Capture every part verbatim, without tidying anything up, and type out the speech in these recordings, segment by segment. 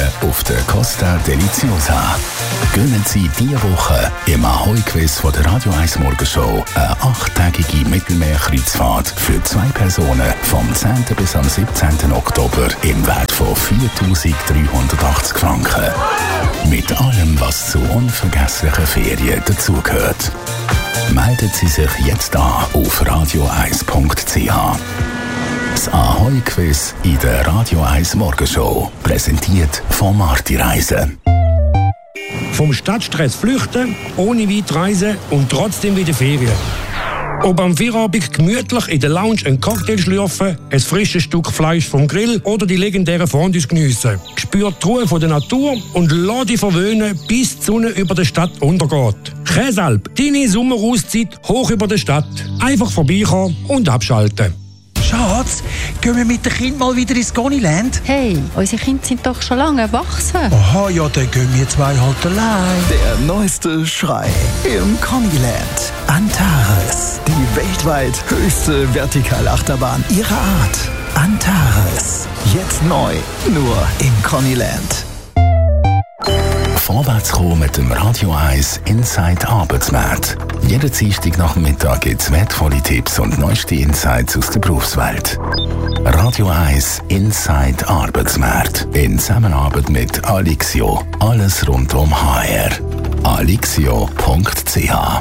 auf der Costa Deliciosa. Gönnen Sie diese Woche im Ahoi-Quiz von der Radio eins Morgenshow eine achttägige Mittelmeerkreuzfahrt für zwei Personen vom zehnten bis am siebzehnten Oktober im Wert von viertausenddreihundertachtzig Franken. Mit allem, was zu unvergesslichen Ferien dazugehört. Melden Sie sich jetzt an auf radio eins punkt c h. Das Ahoi-Quiz in der Radio eins Morgenshow. Präsentiert von Marti Reisen. Vom Stadtstress flüchten, ohne weit reisen und trotzdem wieder Ferien. Ob am Feierabend gemütlich in der Lounge einen Cocktail schlürfen, ein frisches Stück Fleisch vom Grill oder die legendären Fondues geniessen. Spürt die Ruhe von der Natur und lass dich verwöhnen, bis die Sonne über der Stadt untergeht. Käsalp, deine Sommerauszeit hoch über der Stadt. Einfach vorbeikommen und abschalten. Schatz, gehen wir mit dem Kind mal wieder ins Goniland? Hey, unsere Kinder sind doch schon lange erwachsen. Aha, ja, dann gehen wir zwei halt allein. Der neueste Schrei im Goniland. Antares, die weltweit höchste Vertikalachterbahn ihrer Art. Antares, jetzt neu, nur im Goniland. Vorwärts kommen mit dem Radio eins Inside Arbeitsmarkt. Jeden Dienstag nach dem Mittag gibt es wertvolle Tipps und neueste Insights aus der Berufswelt. Radio eins Inside Arbeitsmarkt in Zusammenarbeit mit Alixio. Alles rund um H R. alixio punkt c h.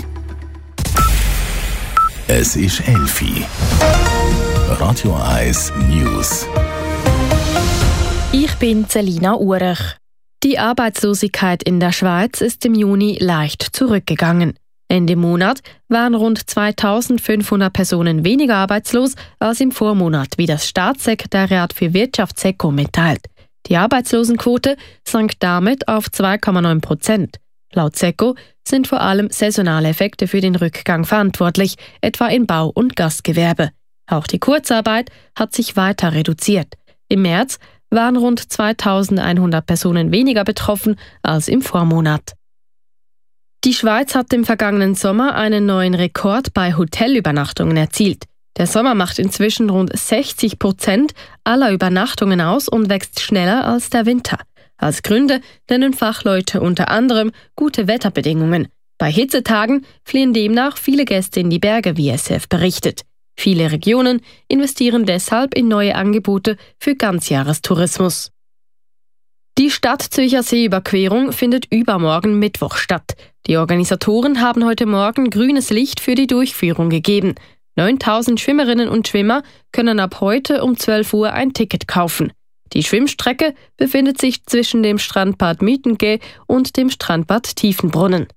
Es ist elf Uhr. Radio eins News. Ich bin Selina Urech. Die Arbeitslosigkeit in der Schweiz ist im Juni leicht zurückgegangen. Ende Monat waren rund zweitausendfünfhundert Personen weniger arbeitslos als im Vormonat, wie das Staatssekretariat für Wirtschaft SECO mitteilt. Die Arbeitslosenquote sank damit auf zwei Komma neun Prozent. Laut SECO sind vor allem saisonale Effekte für den Rückgang verantwortlich, etwa in Bau- und Gastgewerbe. Auch die Kurzarbeit hat sich weiter reduziert. Im März waren rund zweitausendeinhundert Personen weniger betroffen als im Vormonat. Die Schweiz hat im vergangenen Sommer einen neuen Rekord bei Hotelübernachtungen erzielt. Der Sommer macht inzwischen rund sechzig Prozent aller Übernachtungen aus und wächst schneller als der Winter. Als Gründe nennen Fachleute unter anderem gute Wetterbedingungen. Bei Hitzetagen fliehen demnach viele Gäste in die Berge, wie S R F berichtet. Viele Regionen investieren deshalb in neue Angebote für Ganzjahrestourismus. Die Stadt-Zürcher Seeüberquerung findet übermorgen Mittwoch statt. Die Organisatoren haben heute Morgen grünes Licht für die Durchführung gegeben. neuntausend Schwimmerinnen und Schwimmer können ab heute um zwölf Uhr ein Ticket kaufen. Die Schwimmstrecke befindet sich zwischen dem Strandbad Mythenghe und dem Strandbad Tiefenbrunnen.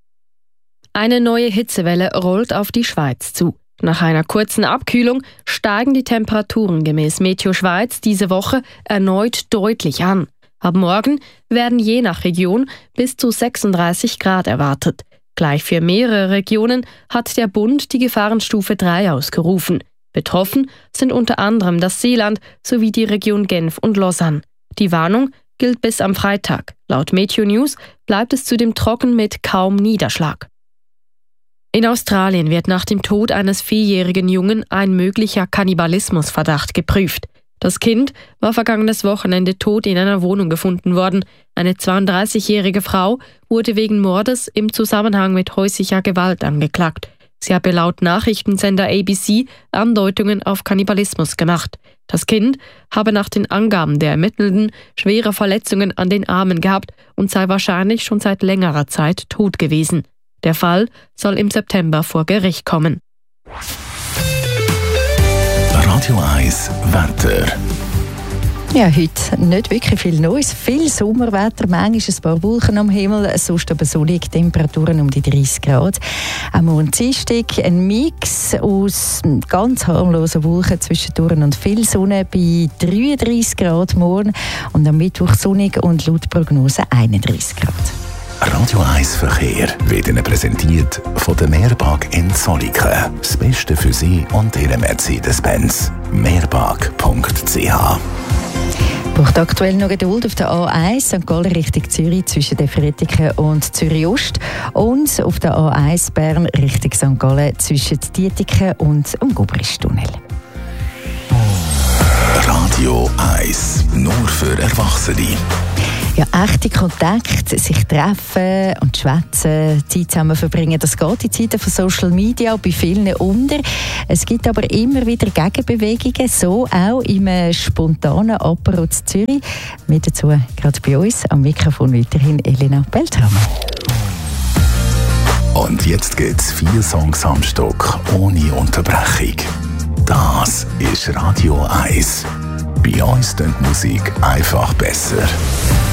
Eine neue Hitzewelle rollt auf die Schweiz zu. Nach einer kurzen Abkühlung steigen die Temperaturen gemäß Meteo Schweiz diese Woche erneut deutlich an. Ab morgen werden je nach Region bis zu sechsunddreißig Grad erwartet. Gleich für mehrere Regionen hat der Bund die Gefahrenstufe drei ausgerufen. Betroffen sind unter anderem das Seeland sowie die Region Genf und Lausanne. Die Warnung gilt bis am Freitag. Laut Meteo News bleibt es zudem trocken mit kaum Niederschlag. In Australien wird nach dem Tod eines vierjährigen Jungen ein möglicher Kannibalismusverdacht geprüft. Das Kind war vergangenes Wochenende tot in einer Wohnung gefunden worden. Eine zweiunddreißigjährige Frau wurde wegen Mordes im Zusammenhang mit häuslicher Gewalt angeklagt. Sie habe laut Nachrichtensender A B C Andeutungen auf Kannibalismus gemacht. Das Kind habe nach den Angaben der Ermittelnden schwere Verletzungen an den Armen gehabt und sei wahrscheinlich schon seit längerer Zeit tot gewesen. Der Fall soll im September vor Gericht kommen. Radio eins Wetter. Ja, heute nicht wirklich viel Neues. Viel Sommerwetter, manchmal ein paar Wolken am Himmel, sonst aber sonnig, Temperaturen um die dreißig Grad. Am morgen Dienstag ein Mix aus ganz harmlosen Wolken zwischendurch und viel Sonne bei dreiunddreißig Grad morgen und am Mittwoch sonnig und laut Prognose einunddreißig Grad. Radio eins Verkehr wird Ihnen präsentiert von der Mehrpark in Zolliken. Das Beste für Sie und Ihren Mercedes-Benz. mehrpark punkt c h. Braucht aktuell noch Geduld auf der A eins Sankt Gallen Richtung Zürich zwischen der Fretiken und Zürich Ost und auf der A eins Bern Richtung Sankt Gallen zwischen Dietiken und dem Gubristunnel. Radio eins, nur für Erwachsene. Ja, echte Kontakt, sich treffen und schwätzen, Zeit zusammen verbringen, das geht in Zeiten von Social Media bei vielen unter. Es gibt aber immer wieder Gegenbewegungen, so auch im spontanen Apero in Zürich. Mit dazu gerade bei uns am Mikrofon weiterhin Elena Beltrame. Und jetzt gibt's vier Songs am Stück ohne Unterbrechung. Das ist Radio eins. Bei uns klingt die Musik einfach besser.